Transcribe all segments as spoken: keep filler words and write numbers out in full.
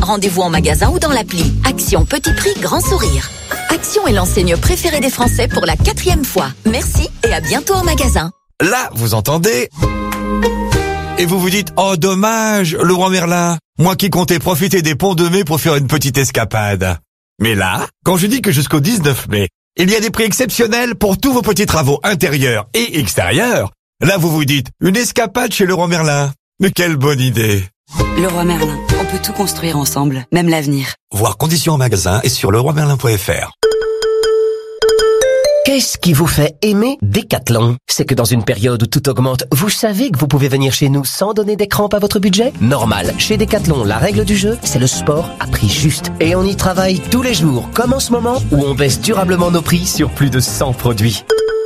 Rendez-vous en magasin ou dans l'appli. Action Petit Prix Grand Sourire. Action est l'enseigne préférée des Français pour la quatrième fois. Merci et à bientôt en magasin. Là, vous entendez ? Et vous vous dites, oh dommage, le roi Merlin, moi qui comptais profiter des ponts de mai pour faire une petite escapade. Mais là, quand je dis que jusqu'au dix-neuf mai, il y a des prix exceptionnels pour tous vos petits travaux intérieurs et extérieurs, là vous vous dites, une escapade chez le roi Merlin. Mais quelle bonne idée. Le roi Merlin, on peut tout construire ensemble, même l'avenir. Voir conditions en magasin et sur leroy merlin point f r. Qu'est-ce qui vous fait aimer Decathlon? C'est que dans une période où tout augmente, vous savez que vous pouvez venir chez nous sans donner des crampes à votre budget? Normal. Chez Decathlon, la règle du jeu, c'est le sport à prix juste. Et on y travaille tous les jours, comme en ce moment, où on baisse durablement nos prix sur plus de cent produits.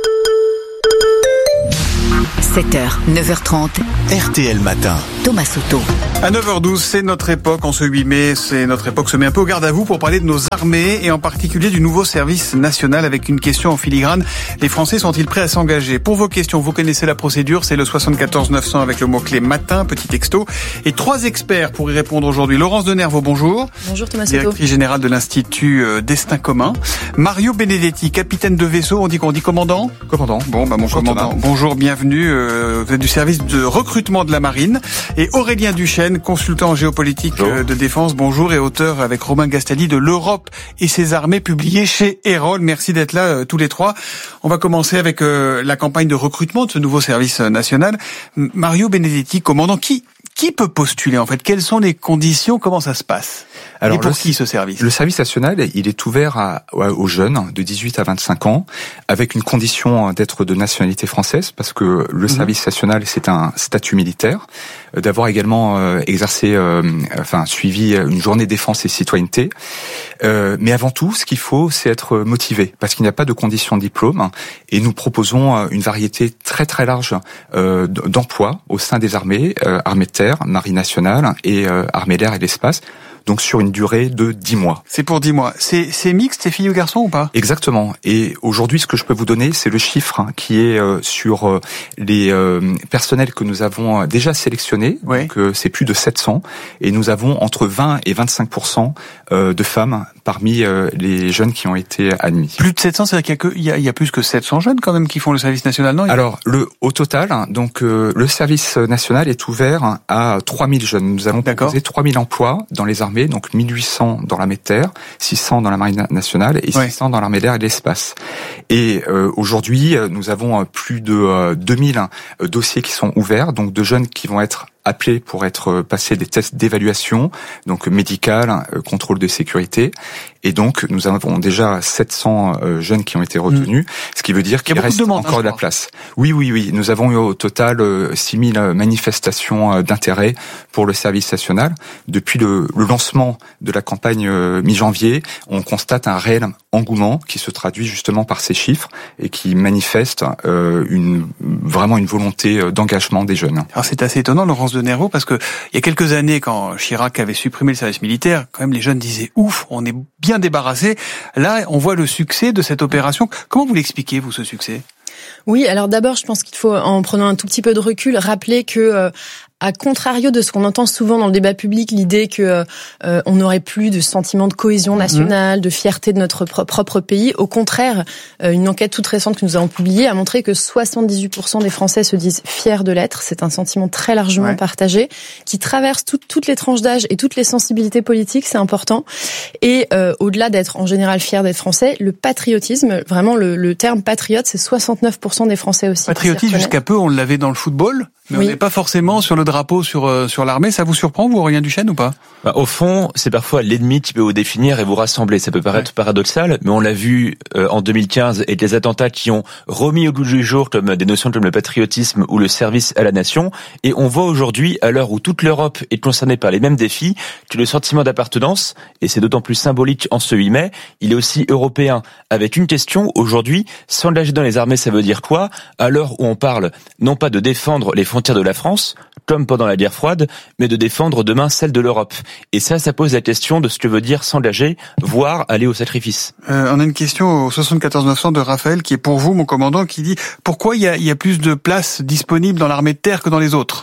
sept heures, neuf heures trente. R T L Matin. Thomas Soto. À neuf heures douze, c'est notre époque. En ce huit mai, c'est notre époque se met un peu au garde à vous pour parler de nos armées et en particulier du nouveau service national avec une question en filigrane. Les Français sont-ils prêts à s'engager? Pour vos questions, vous connaissez la procédure. C'est le soixante-quatorze neuf cents avec le mot-clé matin, petit texto. Et trois experts pour y répondre aujourd'hui. Laurence Denervaux, bonjour. Bonjour Thomas Soto. Directrice générale de l'Institut Destin Commun. Mario Benedetti, capitaine de vaisseau. On dit qu'on dit commandant? Commandant. Bon, bah mon bonjour commandant. Thomas. Bonjour, bienvenue. Euh, vous êtes du service de recrutement de la marine. Et Aurélien Duchesne, consultant en géopolitique bonjour. de défense, bonjour, et auteur avec Romain Gastaldi de L'Europe et ses armées, publié chez Erol. Merci d'être là euh, tous les trois. On va commencer avec euh, la campagne de recrutement de ce nouveau service national. Mario Benedetti, commandant, qui qui peut postuler en fait? Quelles sont les conditions? Comment ça se passe? Alors, et pour le, qui ce service? Le service national, il est ouvert à, aux jeunes de dix-huit à vingt-cinq ans, avec une condition d'être de nationalité française, parce que le mmh. service national, c'est un statut militaire, d'avoir également euh, exercé, euh, enfin suivi une journée défense et citoyenneté. Euh, mais avant tout, ce qu'il faut, c'est être motivé, parce qu'il n'y a pas de condition de diplôme, et nous proposons une variété très très large euh, d'emplois au sein des armées, euh, armées de terre, marine nationale et euh, armée d'air et de l'espace. Donc sur une durée de dix mois. C'est pour dix mois. C'est, c'est mixte, c'est filles ou garçons ou pas? Exactement. Et aujourd'hui, ce que je peux vous donner, c'est le chiffre hein, qui est euh, sur euh, les euh, personnels que nous avons déjà sélectionnés. Ouais. Donc euh, c'est plus de sept cents. Et nous avons entre vingt et vingt-cinq pour cent euh, de femmes parmi euh, les jeunes qui ont été admis. Plus de sept cents, c'est-à-dire qu'il y a, que, il y a, il y a plus que sept cents jeunes quand même qui font le service national, non? Alors, le, au total, donc euh, le service national est ouvert à trois mille jeunes. Nous avons proposé trois mille emplois dans les armées. Donc mille huit cents dans l'armée de terre, six cents dans la marine nationale et ouais. six cents dans l'armée d'air et de l'espace. Et euh, aujourd'hui, nous avons plus de euh, deux mille euh, dossiers qui sont ouverts, donc de jeunes qui vont être appelés pour être passés des tests d'évaluation, donc médical, euh, contrôle de sécurité. Et donc, nous avons déjà sept cents euh, jeunes qui ont été retenus, mmh. ce qui veut dire qu'il reste de demande, encore hein, de la place. Oui, oui, oui. Nous avons eu au total euh, six mille manifestations euh, d'intérêt pour le service national. Depuis le, le lancement de la campagne euh, mi-janvier, on constate un réel engouement qui se traduit justement par ces chiffres et qui manifeste euh, une, vraiment une volonté euh, d'engagement des jeunes. Alors c'est assez étonnant, Laurence Denervaux, parce que il y a quelques années, quand Chirac avait supprimé le service militaire, quand même les jeunes disaient ouf, on est bien débarrassé. Là, on voit le succès de cette opération. Comment vous l'expliquez, vous, ce succès? Oui, alors d'abord, je pense qu'il faut, en prenant un tout petit peu de recul, rappeler que euh, à contrario de ce qu'on entend souvent dans le débat public, l'idée que euh, on n'aurait plus de sentiment de cohésion nationale, mmh. de fierté de notre pro- propre pays. Au contraire, euh, une enquête toute récente que nous avons publiée a montré que soixante-dix-huit pour cent des Français se disent fiers de l'être. C'est un sentiment très largement ouais. partagé, qui traverse tout, toutes les tranches d'âge et toutes les sensibilités politiques, c'est important. Et euh, au-delà d'être en général fier d'être français, le patriotisme, vraiment le, le terme patriote, c'est soixante-neuf pour cent des Français aussi. Patriotisme, jusqu'à peu, on l'avait dans le football, mais oui. on n'est pas forcément sur le drapeau sur euh, sur l'armée. Ça vous surprend, vous, Aurélien Duchesne, ou pas? Bah, au fond, c'est parfois l'ennemi qui peut vous définir et vous rassembler. Ça peut paraître ouais. paradoxal, mais on l'a vu euh, en deux mille quinze et des attentats qui ont remis au goût du jour comme des notions comme le patriotisme ou le service à la nation. Et on voit aujourd'hui, à l'heure où toute l'Europe est concernée par les mêmes défis, que le sentiment d'appartenance, et c'est d'autant plus symbolique en ce huit mai, il est aussi européen. Avec une question, aujourd'hui, s'engager dans les armées, ça veut dire quoi? À l'heure où on parle non pas de défendre les frontières de la France, comme pendant la guerre froide, mais de défendre demain celle de l'Europe. Et ça, ça pose la question de ce que veut dire s'engager, voire aller au sacrifice. Euh, on a une question au soixante-quatorze neuf cents de Raphaël, qui est pour vous, mon commandant, qui dit « Pourquoi il y a, il y a plus de places disponibles dans l'armée de terre que dans les autres ?»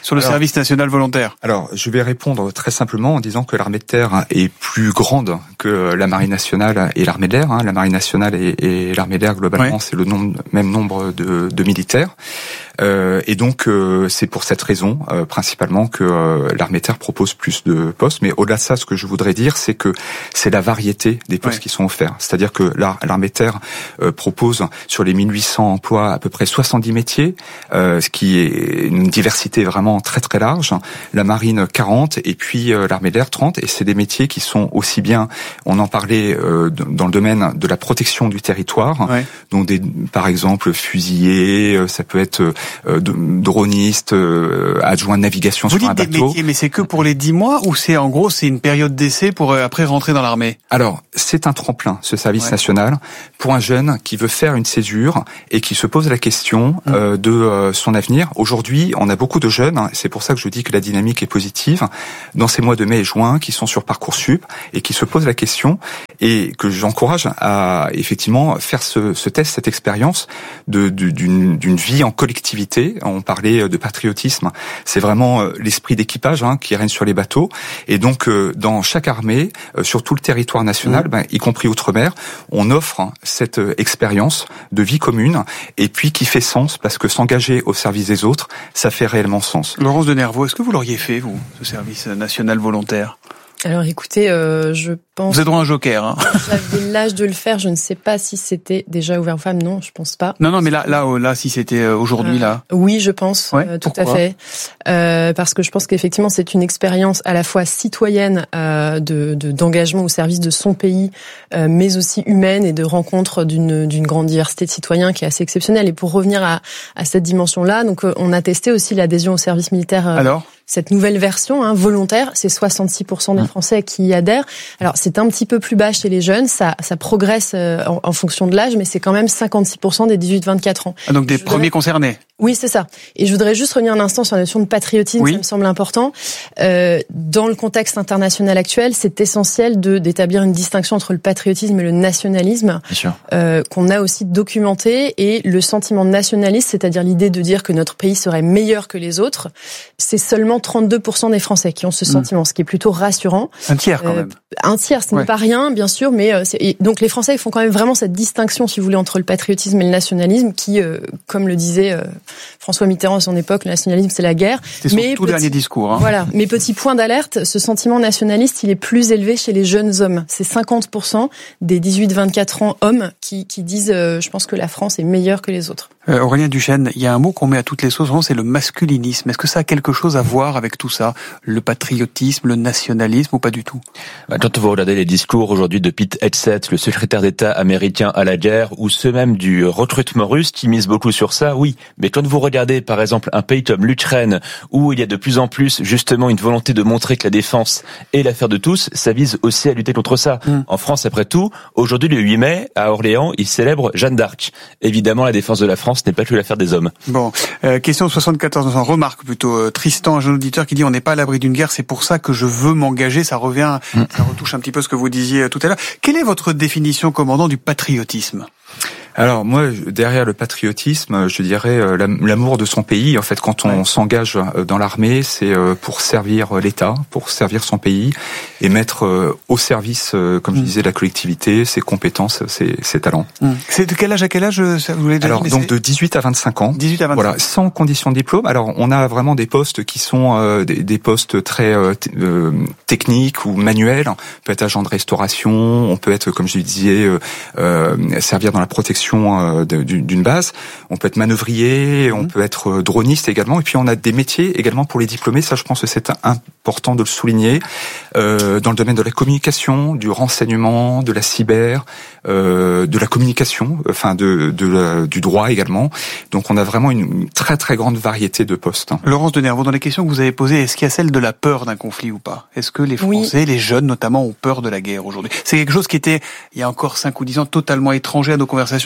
sur le alors, service national volontaire. Alors, je vais répondre très simplement en disant que l'armée de terre est plus grande que la marine nationale et l'armée de l'air. Hein. La marine nationale et, et l'armée de l'air, globalement, ouais. c'est le nombre, même nombre de, de militaires. Euh, et donc, euh, c'est pour cette raison, euh, principalement, que euh, l'armée de terre propose plus de postes. Mais au-delà de ça, ce que je voudrais dire, c'est que c'est la variété des postes ouais. qui sont offerts. C'est-à-dire que là, l'armée de terre euh, propose sur les mille huit cents emplois à peu près soixante-dix métiers, euh, ce qui est une diversité vraiment très très large. La marine quarante et puis euh, l'armée de l'air trente. Et c'est des métiers qui sont aussi bien, on en parlait euh, dans le domaine de la protection du territoire, ouais. donc des, par exemple fusiliers, euh, ça peut être euh, dronistes, euh, adjoints de navigation Vous sur un bateau. Vous dites des métiers, mais c'est que pour les dix mois ou c'est en gros c'est une période d'essai pour euh, après rentrer dans l'armée? Alors c'est un tremplin, ce service ouais. national, pour un jeune qui veut faire une césure et qui se pose la question mmh. euh, de euh, son avenir. Aujourd'hui, on a beaucoup de jeunes, hein, c'est pour ça que je dis que la dynamique est positive, dans ces mois de mai et juin, qui sont sur Parcoursup et qui se posent la question et que j'encourage à effectivement faire ce, ce test, cette expérience de, de, d'une, d'une vie en collectivité. On parlait de patriotisme, c'est vraiment l'esprit d'équipage hein, qui règne sur les bateaux. Et donc, euh, dans chaque armée, euh, sur tout le territoire national, mmh. ben, y compris outre-mer, on offre hein, cette euh, expérience de vie commune et puis qui fait sens parce que s'engager au service des autres, ça fait réellement sens. Laurence de Nervaux, est-ce que vous l'auriez fait, vous, ce service national volontaire? Alors écoutez, euh, je pense... Vous êtes droit à un joker, hein. J'avais l'âge de le faire, je ne sais pas si c'était déjà ouvert aux femmes, non, je pense pas. Non, non, mais là, là, là, si c'était aujourd'hui, euh, là. Oui, je pense, ouais, euh, tout pourquoi? à fait. Euh, parce que je pense qu'effectivement, c'est une expérience à la fois citoyenne euh, de, de d'engagement au service de son pays, euh, mais aussi humaine et de rencontre d'une d'une grande diversité de citoyens qui est assez exceptionnelle. Et pour revenir à à cette dimension-là, donc euh, on a testé aussi l'adhésion au service militaire. Euh, Alors? Cette nouvelle version hein, volontaire, c'est soixante-six pour cent des Français qui y adhèrent. Alors c'est un petit peu plus bas chez les jeunes, ça, ça progresse euh, en, en fonction de l'âge, mais c'est quand même cinquante-six pour cent des dix-huit vingt-quatre ans. Ah, donc des je premiers voudrais... concernés. Oui, c'est ça. Et je voudrais juste revenir un instant sur la notion de patriotisme, oui. ça me semble important. Euh, dans le contexte international actuel, c'est essentiel de d'établir une distinction entre le patriotisme et le nationalisme, euh, qu'on a aussi documenté. Et le sentiment nationaliste, c'est-à-dire l'idée de dire que notre pays serait meilleur que les autres, c'est seulement trente-deux pour cent des Français qui ont ce sentiment, mmh. ce qui est plutôt rassurant. Un tiers quand même. Euh, un tiers, ce ouais. n'est pas rien, bien sûr, mais euh, c'est... Et donc les Français font quand même vraiment cette distinction, si vous voulez, entre le patriotisme et le nationalisme, qui, euh, comme le disait euh, François Mitterrand à son époque, le nationalisme c'est la guerre. C'était son mais tout petit... dernier discours. Hein. Voilà, mais petit point d'alerte, ce sentiment nationaliste, il est plus élevé chez les jeunes hommes. C'est cinquante pour cent des dix-huit vingt-quatre ans hommes qui, qui disent, euh, je pense que la France est meilleure que les autres. Euh, Aurélien Duchesne, il y a un mot qu'on met à toutes les sauces, c'est le masculinisme. Est-ce que ça a quelque chose à voir avec tout ça? Le patriotisme, le nationalisme ou pas du tout? Quand vous regardez les discours aujourd'hui de Pete Hegseth, le secrétaire d'État américain à la guerre, ou ceux même du recrutement russe qui misent beaucoup sur ça, oui. Mais quand vous regardez par exemple un pays comme l'Ukraine, où il y a de plus en plus justement une volonté de montrer que la défense est l'affaire de tous, ça vise aussi à lutter contre ça. Mmh. En France, après tout, aujourd'hui le huit mai, à Orléans, ils célèbrent Jeanne d'Arc. Évidemment, la défense de la France ce n'est pas que l'affaire des hommes. Bon, euh, question soixante-quatorze, en remarque plutôt. Euh, Tristan, un jeune auditeur qui dit on n'est pas à l'abri d'une guerre, c'est pour ça que je veux m'engager. Ça revient, mmh. ça retouche un petit peu ce que vous disiez tout à l'heure. Quelle est votre définition, commandant, du patriotisme ? Alors moi, derrière le patriotisme, je dirais l'amour de son pays. En fait, quand on ouais. s'engage dans l'armée, c'est pour servir l'État, pour servir son pays et mettre au service, comme je disais, la collectivité, ses compétences, ses, ses talents. C'est de quel âge à quel âge ça, vous l'avez déjà Alors dit, donc c'est... de dix-huit à vingt-cinq ans. dix-huit à vingt-cinq. Voilà, sans condition de diplôme. Alors on a vraiment des postes qui sont euh, des, des postes très euh, t- euh, techniques ou manuels. On peut être agent de restauration, on peut être, comme je disais, euh, euh, servir dans la protection d'une base, on peut être manœuvrier, on mmh. peut être droniste également, et puis on a des métiers également pour les diplômés, ça je pense que c'est important de le souligner, euh, dans le domaine de la communication, du renseignement, de la cyber, euh, de la communication, enfin de, de la, du droit également, donc on a vraiment une, une très très grande variété de postes. Laurence de Nervaux, dans les questions que vous avez posées, est-ce qu'il y a celle de la peur d'un conflit ou pas? Est-ce que les Français, oui. les jeunes notamment, ont peur de la guerre aujourd'hui? C'est quelque chose qui était, il y a encore cinq ou dix ans, totalement étranger à nos conversations.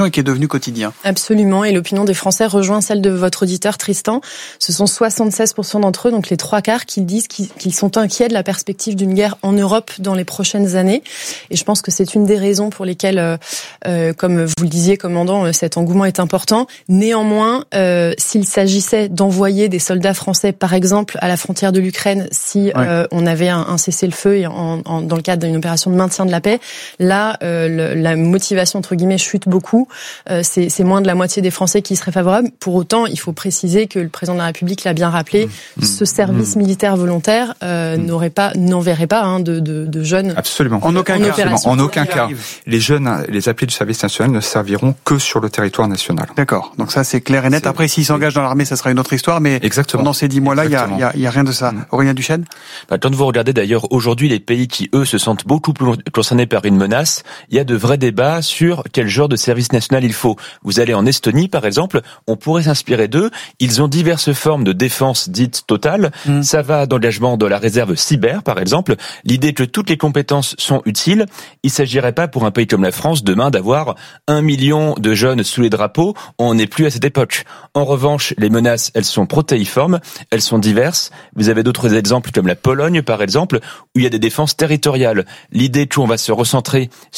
et qui est devenu quotidien. Absolument, et l'opinion des Français rejoint celle de votre auditeur Tristan. Ce sont soixante-seize pour cent d'entre eux, donc les trois quarts, qui disent qu'ils sont inquiets de la perspective d'une guerre en Europe dans les prochaines années. Et je pense que c'est une des raisons pour lesquelles, euh, euh, comme vous le disiez, commandant, cet engouement est important. Néanmoins, euh, s'il s'agissait d'envoyer des soldats français, par exemple, à la frontière de l'Ukraine, si ouais. euh, on avait un, un cessez-le-feu en, en, dans le cadre d'une opération de maintien de la paix, là, euh, le, la motivation, entre guillemets, chute beaucoup. Euh, c'est, c'est moins de la moitié des Français qui seraient favorables. Pour autant, il faut préciser que le président de la République l'a bien rappelé, mmh. ce service mmh. militaire volontaire euh, mmh. n'aurait pas, n'enverrait pas hein, de, de, de jeunes. Absolument. En aucun en cas. Absolument. En aucun cas. Les jeunes, les appelés du service national ne serviront que sur le territoire national. D'accord. Donc ça, c'est clair et net. C'est, Après, s'ils s'engagent dans l'armée, ça sera une autre histoire. Mais exactement. Pendant ces dix mois-là, il y a, y, a, y a rien de ça. Mmh. Aurélien Duchesne. Bah, quand vous regardez d'ailleurs aujourd'hui les pays qui eux se sentent beaucoup plus concernés par une menace, il y a de vrais débats sur quel genre de service national il faut. Vous allez en Estonie par exemple, on pourrait s'inspirer d'eux. Ils ont diverses formes de défense dite totale. Mmh. Ça va d'engagement de la réserve cyber par exemple. L'idée que toutes les compétences sont utiles. Il s'agirait pas pour un pays comme la France demain d'avoir un million de jeunes sous les drapeaux. On n'est plus à cette époque. En revanche, les menaces, elles sont protéiformes, elles sont diverses. Vous avez d'autres exemples comme la Pologne par exemple, où il y a des défenses territoriales. L'idée qu'on va se recentrer